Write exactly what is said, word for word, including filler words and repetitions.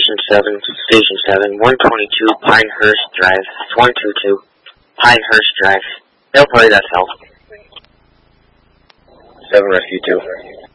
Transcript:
Station seven, Station seven, one twenty-two Pinehurst Drive, one twenty-two Pinehurst Drive. They'll play that cell. seven Rescue two.